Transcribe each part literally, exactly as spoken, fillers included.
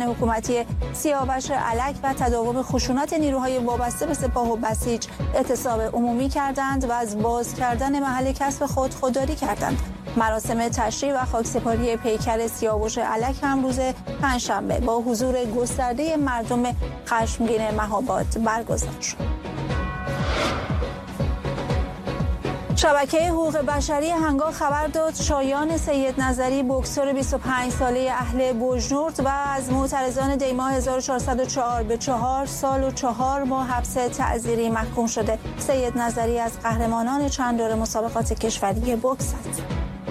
حکومتی سیاوش الک و تداوم خشونت نیروهای وابسته به سپاه و بسیج اعتصاب عمومی کردند و از باز کردن محل کسب خود خودداری کردند. مراسم تشییع و خاکسپاری پیکر سیاوش الک هم روز پنجشنبه با حضور گسترده مردم خشمگین مهاباد برگزار شد. شبکه حقوق بشری هنگام خبر داد شایان سید نظری بوکسور بیست و پنج ساله اهل بوجنورد و از معترضان دیماه هزار و چهارصد و چهار به چهار سال و چهار ماه حبس تعزیری محکوم شده. سید نظری از قهرمانان چند دوره مسابقات کشوری بوکس است.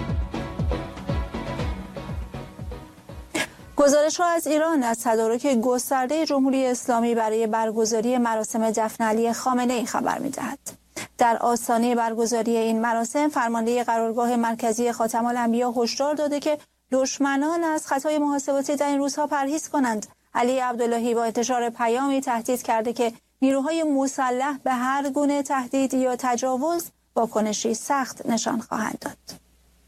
گزارش‌ها از ایران از تدارک گسترده جمهوری اسلامی برای برگزاری مراسم دفن علی خامنه‌ای خبر می‌دهد. در آستانه برگزاری این مراسم فرمانده قرارگاه مرکزی خاتم الانبیا هشدار داده که دشمنان از خطای محاسباتی در این روزها پرهیز کنند. علی عبداللهی با انتشار پیامی تهدید کرده که نیروهای مسلح به هر گونه تهدید یا تجاوز واکنشی سخت نشان خواهند داد.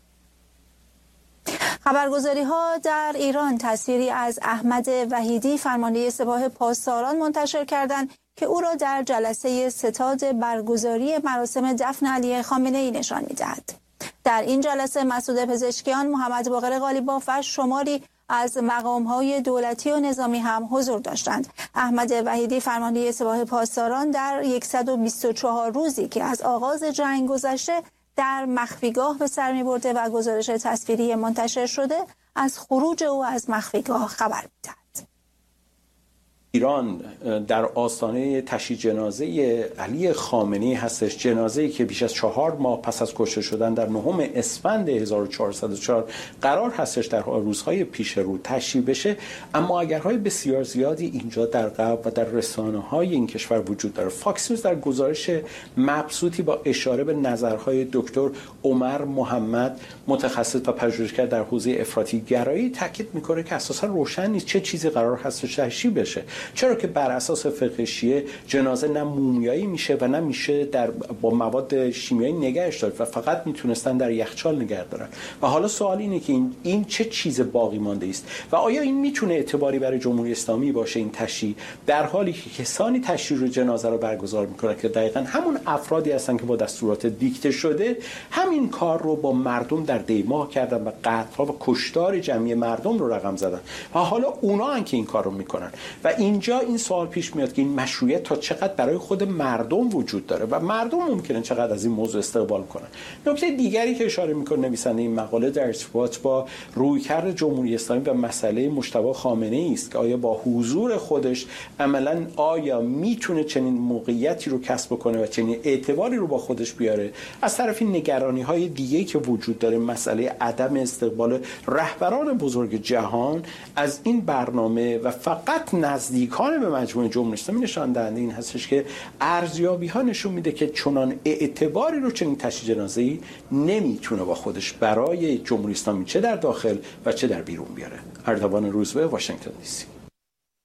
خبرگزاری ها در ایران تصویری از احمد وحیدی فرمانده سپاه پاسداران منتشر کردند که او را در جلسه ستاد برگزاری مراسم دفن علی خامنه‌ای نشان می‌دهد. در این جلسه مسعود پزشکیان، محمد باقر قالیباف و شماری از مقام‌های دولتی و نظامی هم حضور داشتند. احمد وحیدی فرمانده سپاه پاسداران در صد و بیست و چهار روزی که از آغاز جنگ گذشته در مخفیگاه به سر می‌برده و گزارش تصویری منتشر شده از خروج او از مخفیگاه خبر می‌دهد. ایران در آستانه تشییع جنازه علی خامنه‌ای هستش، جنازه‌ای که بیش از چهار ماه پس از کشته شدن در نهم اسفند هزار و چهارصد و چهار قرار هستش در روزهای پیش رو تشییع بشه، اما اگرهای بسیار زیادی اینجا در غرب و در رسانه‌های این کشور وجود داره. فاکس نیوز در گزارش مبسوطی با اشاره به نظرهای دکتر عمر محمد، متخصص و پژوهشگر در حوزه افراطی گرایی، تاکید میکنه که اساسا روشن نیست چه چیزی قرار هستش تشییع بشه، چرا که بر اساس فقه شیعه جنازه نه مومیایی میشه و نه میشه در با مواد شیمیایی نگهش داشت و فقط میتونستن در یخچال نگه دارن. و حالا سوال اینه که این این چه چیز باقی مانده است و آیا این میتونه اعتباری برای جمهوری اسلامی باشه این تشییع، در حالی که کسانی تشییع رو جنازه رو برگزار میکنن که دقیقاً همون افرادی هستن که با دستورات دیکته شده همین کار رو با مردم در دیماه کردن و قتل‌ها و کشتار جمعی مردم رو رقم زدن و حالا اونا ان که این کار رو میکنن. و اینجا این سوال پیش میاد که این مشروعیت تا چقدر برای خود مردم وجود داره و مردم ممکنه چقدر از این موضوع استقبال کنن. نکته دیگری که اشاره میکنه نویسنده این مقاله در ارتباط با رویکرد جمهوری اسلامی به مسئله مجتبی خامنه‌ای است که آیا با حضور خودش عملاً آیا میتونه چنین موقعیتی رو کسب کنه و چنین اعتباری رو با خودش بیاره. از طرفی نگرانی‌های دیگه‌ای که وجود داره، مسئله عدم استقبال رهبران بزرگ جهان از این برنامه و فقط نزدیکان به مجموعه جمهوری اسلامی نشان دهنده این هستش که ارزیابی‌ها نشون میده که چنان اعتباری رو چنین تشییع جنازه‌ای نمیتونه با خودش برای جمهوری اسلامی چه در داخل و چه در بیرون بیاره. اردوان روزبه، واشنگتن دی سی.